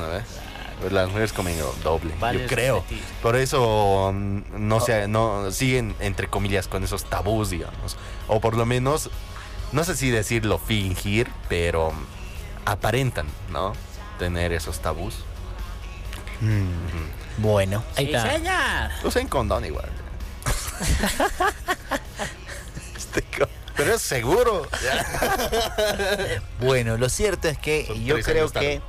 ¿no ves? Pues las mujeres comen doble, Vale, yo creo. repetir. Por eso no siguen, entre comillas, con esos tabús, digamos. O por lo menos, no sé si decirlo fingir, pero aparentan, ¿no? Tener esos tabús. Bueno, Ahí Sí, está. señor. Usen condón igual. Pero es seguro. bueno, lo cierto es que Son yo 3 creo años que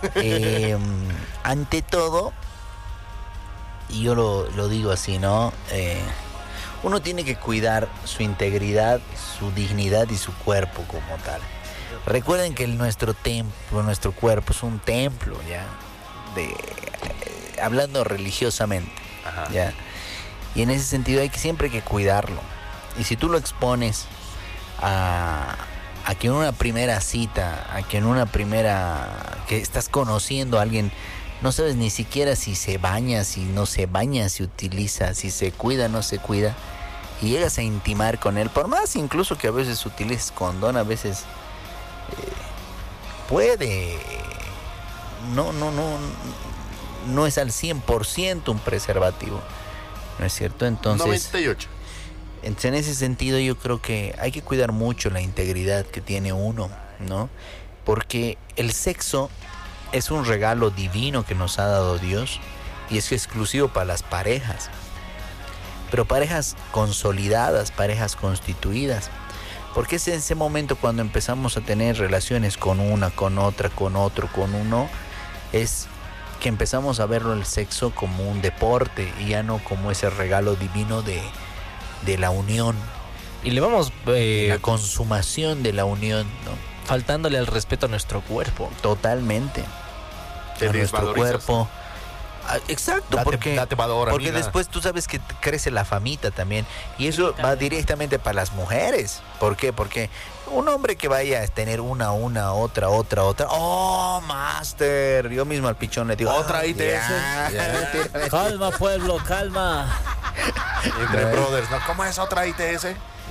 ante todo, y yo lo digo así, ¿no? Uno tiene que cuidar su integridad, su dignidad y su cuerpo como tal. Recuerden que nuestro templo, nuestro cuerpo es un templo, ¿ya? Hablando religiosamente, Ajá. ¿ya? Y en ese sentido siempre hay que cuidarlo. Y si tú lo expones a que en una primera cita, que estás conociendo a alguien, no sabes ni siquiera si se baña, si no se baña, si utiliza, si se cuida, no se cuida, y llegas a intimar con él, por más incluso que a veces utilices condón, a veces puede, no es al 100% un preservativo, ¿no es cierto? Entonces 98. en ese sentido yo creo que hay que cuidar mucho la integridad que tiene uno, ¿no? Porque el sexo es un regalo divino que nos ha dado Dios y es exclusivo para las parejas. Pero parejas consolidadas, parejas constituidas. Porque es en ese momento cuando empezamos a tener relaciones con una, con otra, con otro, con uno, es que empezamos a verlo el sexo como un deporte y ya no como ese regalo divino de la unión, Y le vamos la consumación de la unión, ¿no? faltándole al respeto a nuestro cuerpo. Totalmente. Te A nuestro desvalorizas. cuerpo. Exacto, Date valor, porque amiga. después tú sabes que crece la famita también. Y eso va directamente para las mujeres. ¿Por qué? Porque un hombre que vaya a tener una, otra. ¡Oh, master! Yo mismo al pichón le digo... Otra ITS. ya. Calma, pueblo, calma. Entre brothers, ¿no? ¿Cómo es otra ITS?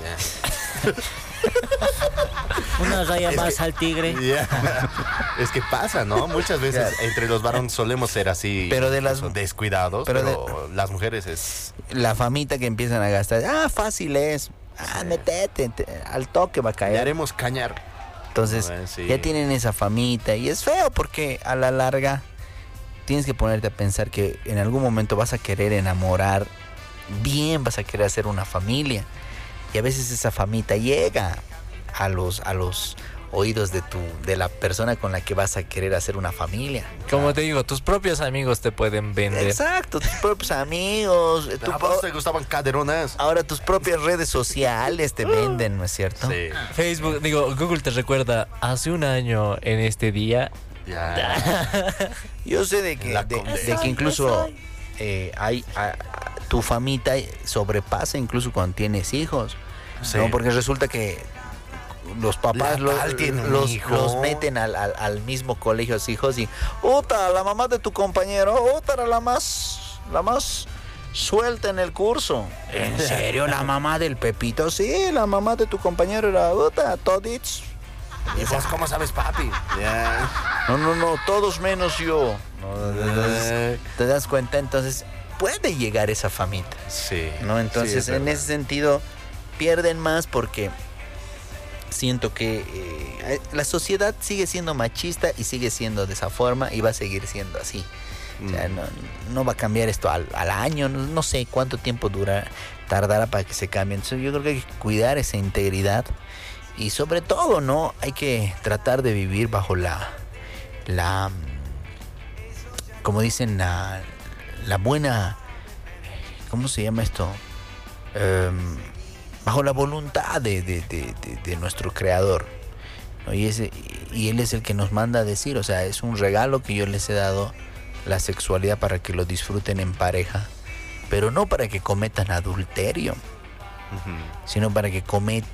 Una raya Es más que- al tigre. Es que pasa, ¿no? Muchas veces Claro. entre los varones solemos ser así, Pero de las- incluso descuidados, pero pero las mujeres es... La famita que empiezan a gastar. Fácil es. Metete, al toque va a Le caer. haremos cañar. Entonces, Sí. ya tienen esa famita y es feo porque a la larga tienes que ponerte a pensar que en algún momento vas a querer enamorar bien, vas a querer hacer una familia y a veces esa famita llega a los oídos de la persona con la que vas a querer hacer una familia. Como te digo, tus propios amigos te pueden vender. Exacto, tus propios amigos, ¿A vos te gustaban caderonas? ahora tus propias redes sociales te venden, ¿no es cierto? Sí. Facebook, Google te recuerda, hace un año en este día. Ya. Yo sé de que, La de condena. que incluso tu famita sobrepasa incluso cuando tienes hijos, Sí. ¿no? Porque resulta que los papás La tal tiene un los hijo. meten al mismo colegio a sus hijos y la mamá de tu compañero, era la más suelta en el curso. ¿En serio? ¿La mamá del Pepito? Sí, la mamá de tu compañero era todits. ¿Y vos cómo sabes, papi? Ya. No, todos menos yo. ¿Te das cuenta? Entonces puede llegar esa famita, Sí. ¿no? Entonces, Sí, es en verdad. ese sentido, pierden más porque siento que la sociedad sigue siendo machista y sigue siendo de esa forma y va a seguir siendo así. O sea, no va a cambiar esto al año, no sé cuánto tiempo tardará para que se cambie. Entonces, yo creo que hay que cuidar esa integridad y sobre todo, ¿no? Hay que tratar de vivir bajo la como dicen, la buena, ¿cómo se llama esto? Bajo la voluntad de nuestro creador, ¿no? Y él es el que nos manda a decir, o sea, es un regalo que yo les he dado, la sexualidad, para que lo disfruten en pareja, pero no para que cometan adulterio, sino para que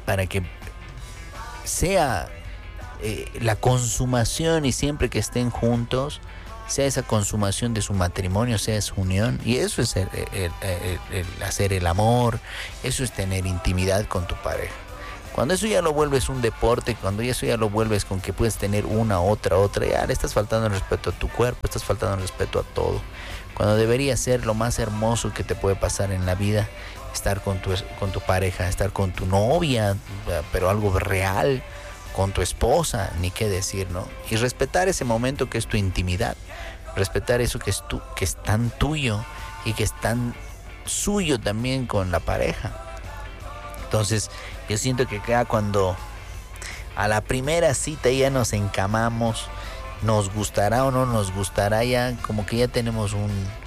sea la consumación, y siempre que estén juntos sea esa consumación de su matrimonio, sea su unión. Y eso es el hacer el amor, eso es tener intimidad con tu pareja. Cuando eso ya lo vuelves un deporte, cuando eso ya lo vuelves con que puedes tener una, otra, ya le estás faltando el respeto a tu cuerpo, estás faltando el respeto a todo. Cuando debería ser lo más hermoso que te puede pasar en la vida, estar con tu pareja, estar con tu novia, pero algo real, con tu esposa, ni qué decir, ¿no? Y respetar ese momento que es tu intimidad, respetar eso que es tan tuyo y que es tan suyo también con la pareja. Entonces, yo siento que acá cuando a la primera cita ya nos encamamos, nos gustará o no nos gustará, ya como que ya tenemos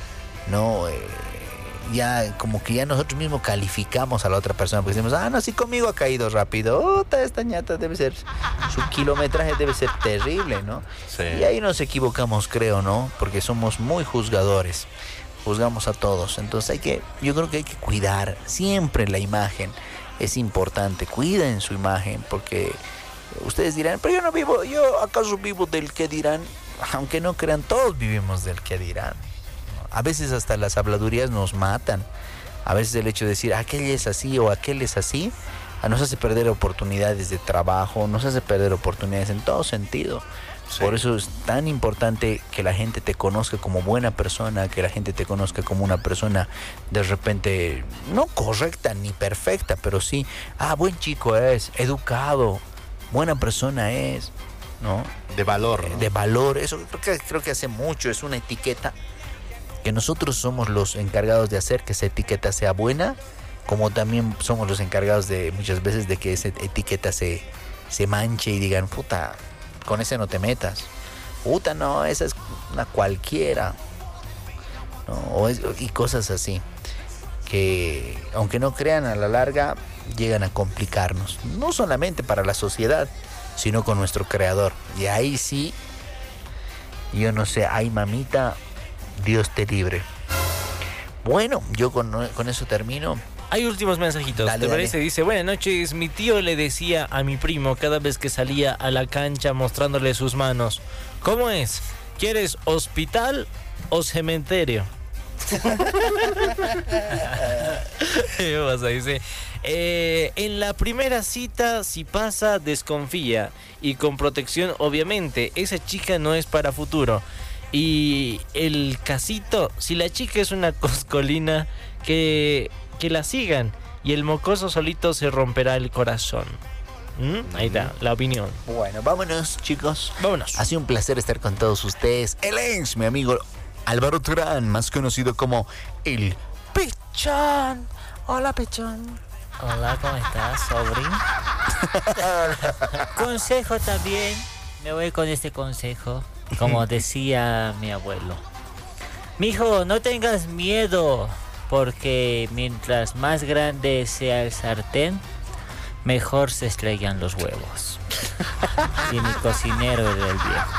ya como que ya nosotros mismos calificamos a la otra persona, porque decimos, no, sí, conmigo ha caído rápido, esta ñata debe ser, su kilometraje debe ser terrible, ¿no? Sí. Y ahí nos equivocamos, creo, ¿no? Porque somos muy juzgadores, juzgamos a todos. Entonces yo creo que hay que cuidar siempre la imagen. Es importante, cuiden su imagen, porque ustedes dirán, pero yo acaso vivo del qué dirán. Aunque no crean, todos vivimos del qué dirán. A veces hasta las habladurías nos matan. A veces el hecho de decir aquel es así o aquel es así nos hace perder oportunidades de trabajo, nos hace perder oportunidades en todo sentido. Sí. Por eso es tan importante que la gente te conozca como buena persona, que la gente te conozca como una persona de repente no correcta ni perfecta, pero sí, buen chico es, educado, buena persona es, ¿no? De valor, ¿no? De valor, eso creo que hace mucho, es una etiqueta que nosotros somos los encargados de hacer que esa etiqueta sea buena, como también somos los encargados de muchas veces de que esa etiqueta se manche y digan, puta, con ese no te metas. Puta, no, esa es una cualquiera. ¿No? Y cosas así. Que, aunque no crean, a la larga llegan a complicarnos. No solamente para la sociedad, sino con nuestro creador. Y ahí sí, yo no sé, ay mamita, Dios te libre. Bueno, yo con eso termino. Hay últimos mensajitos, ¿te parece? Dice, buenas noches, mi tío le decía a mi primo cada vez que salía a la cancha mostrándole sus manos, ¿cómo es? ¿Quieres hospital o cementerio? Dice, en la primera cita, si pasa, desconfía y con protección, obviamente, esa chica no es para futuro. Y el casito, si la chica es una coscolina, que la sigan y el mocoso solito se romperá el corazón. Ahí está, la opinión. Bueno, vámonos, chicos. Vámonos. Ha sido un placer estar con todos ustedes. Él es mi amigo Álvaro Terán, más conocido como el Pichón. Hola, Pichón. Hola, ¿cómo estás, sobrín? Consejo también. Me voy con este consejo. Como decía mi abuelo. Mijo, no tengas miedo, porque mientras más grande sea el sartén, mejor se estrellan los huevos. Y mi cocinero era el viejo.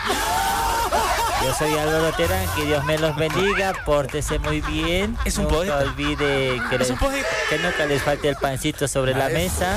Yo soy Álvaro Terán, que Dios me los bendiga, pórtese muy bien. Es un nunca poeta. Olvide que nunca les falte el pancito sobre la mesa.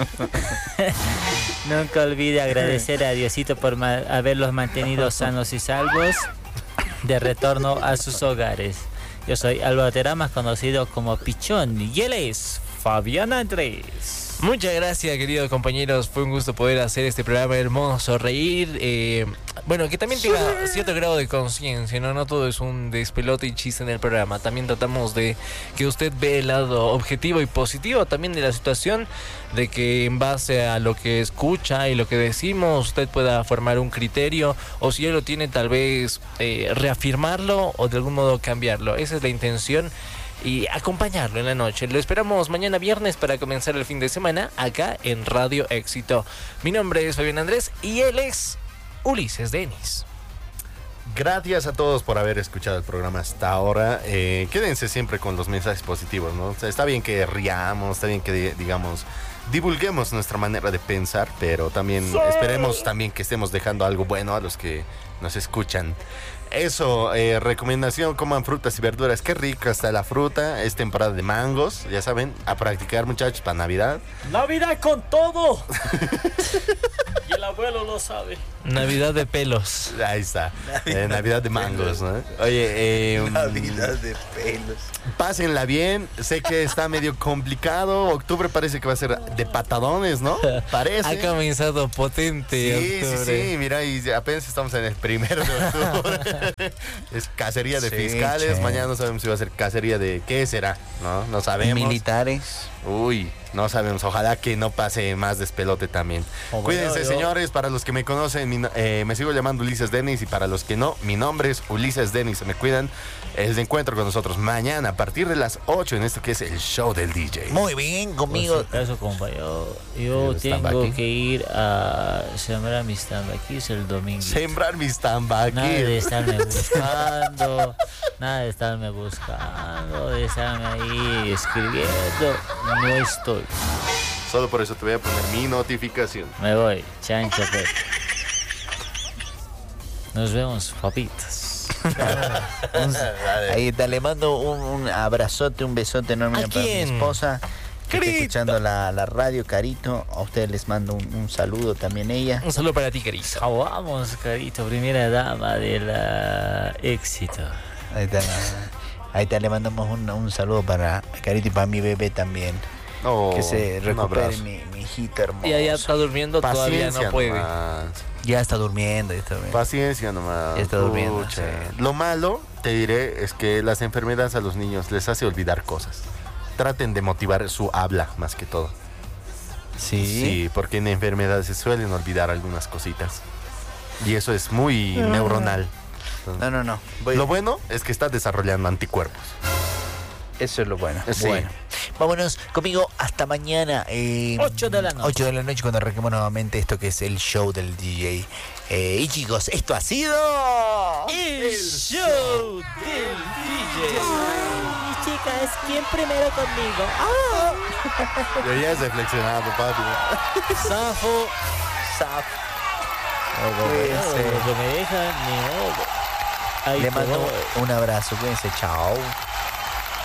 Nunca olvide agradecer a Diosito por haberlos mantenido sanos y salvos de retorno a sus hogares. Yo soy Álvaro Terán, más conocido como Pichón, y él es Fabián Andrés. Muchas gracias, queridos compañeros. Fue un gusto poder hacer este programa hermoso, reír. Bueno, que también tenga cierto grado de conciencia, ¿no? No todo es un despelote y chiste en el programa. También tratamos de que usted vea el lado objetivo y positivo también de la situación, de que en base a lo que escucha y lo que decimos, usted pueda formar un criterio, o si ya lo tiene, tal vez reafirmarlo o de algún modo cambiarlo. Esa es la intención. Y acompañarlo en la noche. Lo esperamos mañana viernes para comenzar el fin de semana acá en Radio Éxito. Mi nombre es Fabián Andrés y él es Ulises Denis. Gracias a todos por haber escuchado el programa hasta ahora. Quédense siempre con los mensajes positivos, ¿no? O sea, está bien que riamos, está bien que digamos divulguemos nuestra manera de pensar, pero también esperemos también que estemos dejando algo bueno a los que nos escuchan. Eso, recomendación, coman frutas y verduras. Qué rica está la fruta. Es temporada de mangos, ya saben. A practicar, muchachos, para Navidad. ¡Navidad con todo! Y el abuelo lo sabe. Navidad de pelos. Ahí está. Navidad de mangos, ¿no? Oye, Navidad de pelos. pásenla bien. Sé que está medio complicado. Octubre parece que va a ser de patadones, ¿no? Parece. Ha comenzado potente Sí, sí, octubre. sí, mira, y apenas estamos en el 1 de octubre. Es cacería de Sí, fiscales. che. Mañana no sabemos si va a ser cacería de qué será, ¿no? No sabemos. Militares. Uy, no sabemos. Ojalá que no pase más despelote también. O bueno, Cuídense, yo- señores. Para los que me conocen, me sigo llamando Ulises Denis. Y para los que no, mi nombre es Ulises Denis. Se me cuidan. Se encuentro con nosotros mañana a partir de las 8 en esto que es el show del DJ. Muy bien, Por conmigo. si acaso, compañero, yo ¿El tengo tambaqui? que ir a sembrar mis tambaquis el domingo. Sembrar mis tambaquis. Nada de estarme buscando, nada de estarme buscando, de estarme ahí escribiendo. No estoy. Solo por eso te voy a poner mi notificación. Me voy, chancho, pues. Nos vemos, papitas. Ahí está, le mando un abrazote, un besote enorme ¿A para mi quién? esposa. Que está Carito. escuchando la radio, Carito. A ustedes les mando un saludo también ella. Un saludo para ti, querido. Vamos, carito, primera dama de la éxito. Ahí está, le mandamos un saludo para Carito y para mi bebé también. Oh, Que se un recupere abrazo. mi hijita hermosa. Y allá está durmiendo, todavía Paciencia no puede. nomás. Ya está durmiendo, ya está durmiendo. Paciencia nomás. Ya está durmiendo, Pucha. sí. Lo malo, te diré, es que las enfermedades a los niños les hace olvidar cosas. Traten de motivar su habla más que todo. Sí, porque en enfermedades se suelen olvidar algunas cositas. Y eso es muy neuronal. No. Lo bueno es que está desarrollando anticuerpos. Eso es lo bueno. Sí. Bueno, vámonos conmigo hasta mañana. 8 de la noche. 8 de la noche cuando arranquemos nuevamente esto que es el show del DJ. Y chicos, esto ha sido... El show del DJ. Chicas, ¿quién primero conmigo? Yo ya he reflexionado, papi. Safo. Cuídense. Lo que me dejan, ni modo. Ahí Le te mando voy. un abrazo. Cuídense. Chao.